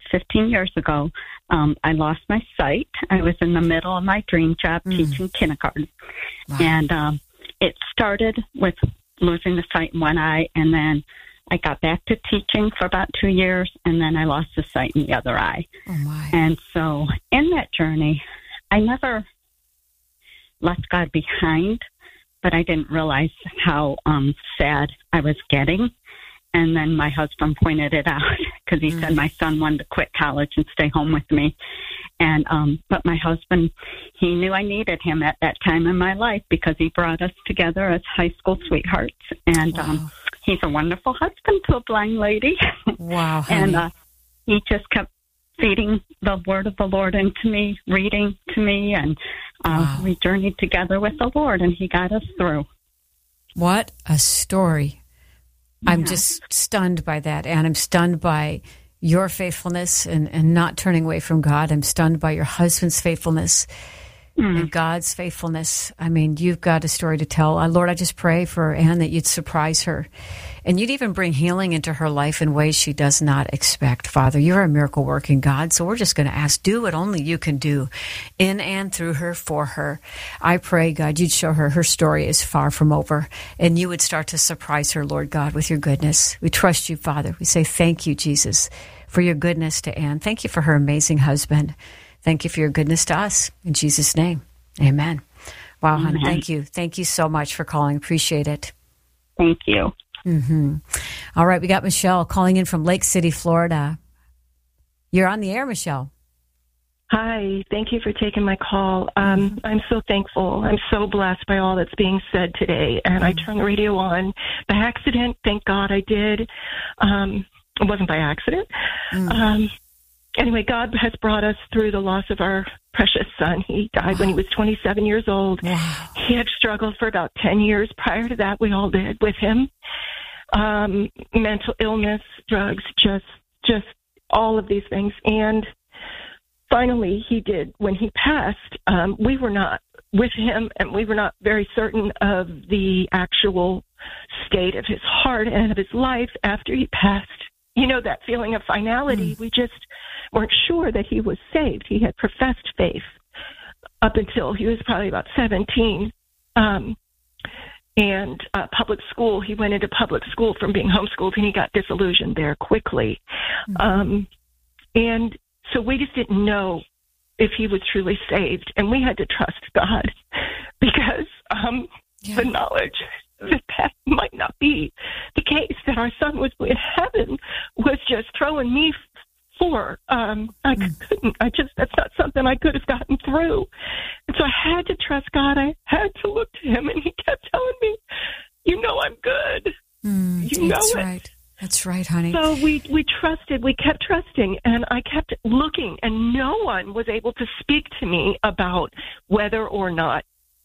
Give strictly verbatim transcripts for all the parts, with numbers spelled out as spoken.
fifteen years ago, um, I lost my sight. I was in the middle of my dream job mm. teaching kindergarten. Wow. And um, it started with losing the sight in one eye, and then I got back to teaching for about two years, and then I lost the sight in the other eye. Oh, my. And so in that journey, I never left God behind, but I didn't realize how um, sad I was getting. And then my husband pointed it out because he mm. said my son wanted to quit college and stay home with me. And um, but my husband, he knew I needed him at that time in my life because he brought us together as high school sweethearts. And wow. um, he's a wonderful husband to a blind lady. Wow. Honey. And uh, he just kept feeding the word of the Lord into me, reading to me, and uh, wow. we journeyed together with the Lord, and he got us through. What a story. I'm just stunned by that, and I'm stunned by your faithfulness and, and not turning away from God. I'm stunned by your husband's faithfulness mm. and God's faithfulness. I mean, you've got a story to tell. Uh, Lord, I just pray for Ann that you'd surprise her, and you'd even bring healing into her life in ways she does not expect. Father, you're a miracle-working God, so we're just going to ask, do what only you can do in and through her, for her. I pray, God, you'd show her her story is far from over, and you would start to surprise her, Lord God, with your goodness. We trust you, Father. We say thank you, Jesus, for your goodness to Ann. Thank you for her amazing husband. Thank you for your goodness to us. In Jesus' name, amen. Wow, amen. honey, thank you. Thank you so much for calling. Appreciate it. Thank you. Mm-hmm. All right, we got Michelle calling in from Lake City, Florida. You're on the air, Michelle. Hi, thank you for taking my call. Um, mm-hmm. I'm so thankful. I'm so blessed by all that's being said today. And mm-hmm. I turned the radio on by accident. Thank God I did. Um, it wasn't by accident. Mm-hmm. Um, anyway, God has brought us through the loss of our precious son. He died wow. when he was twenty-seven years old. Wow. He had struggled for about ten years. Prior to that, we all did with him. Um, mental illness, drugs, just, just all of these things. And finally, he did, when he passed, um, we were not with him, and we were not very certain of the actual state of his heart and of his life after he passed. You know, that feeling of finality, mm. we just weren't sure that he was saved. He had professed faith up until he was probably about seventeen. Um, and uh, public school, he went into public school from being homeschooled, and he got disillusioned there quickly. Mm. Um, and so we just didn't know if he was truly saved, and we had to trust God because um, yeah. the knowledge that that might not be the case, that our son was in heaven, was just throwing me for. Um, I mm. couldn't, I just, that's not something I could have gotten through. And so I had to trust God. I had to look to him, and he kept telling me, you know I'm good. Mm, you know that's it. right. That's right, honey. So we, we trusted, we kept trusting, and I kept looking, and no one was able to speak to me about whether or not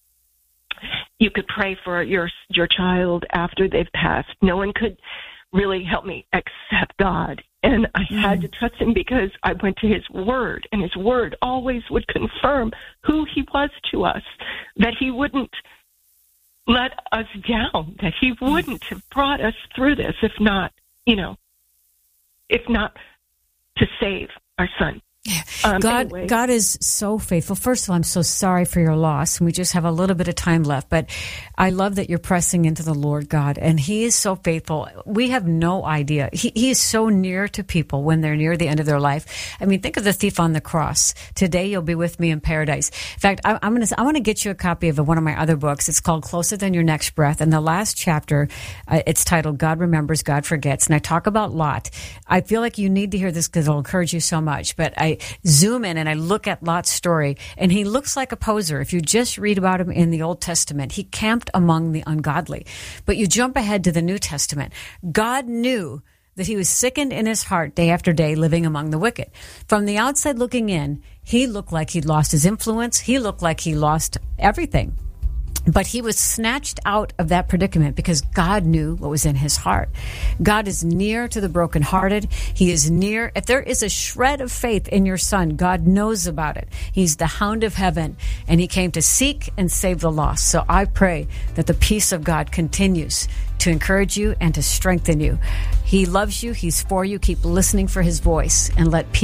you could pray for your your child after they've passed. No one could really help me except God. And I mm. had to trust him because I went to his word, and his word always would confirm who he was to us, that he wouldn't let us down, that he wouldn't have brought us through this if not, you know, if not to save our son. Yeah. Um, God, anyway. God is so faithful. First of all, I'm so sorry for your loss, and we just have a little bit of time left, but I love that you're pressing into the Lord God, and he is so faithful. We have no idea. He, he is so near to people when they're near the end of their life. I mean, think of the thief on the cross. Today you'll be with me in paradise. In fact, I, I'm going to, I want to get you a copy of one of my other books. It's called Closer Than Your Next Breath, and the last chapter, uh, it's titled God Remembers, God Forgets, and I talk about Lot. I feel like you need to hear this because it'll encourage you so much, but I zoom in and I look at Lot's story, and he looks like a poser. If you just read about him in the Old Testament, he camped among the ungodly. But you jump ahead to the New Testament. God knew that he was sickened in his heart day after day living among the wicked. From the outside looking in, he looked like he'd lost his influence. He looked like he lost everything. But he was snatched out of that predicament because God knew what was in his heart. God is near to the brokenhearted. He is near. If there is a shred of faith in your son, God knows about it. He's the hound of heaven, and he came to seek and save the lost. So I pray that the peace of God continues to encourage you and to strengthen you. He loves you. He's for you. Keep listening for his voice, and let peace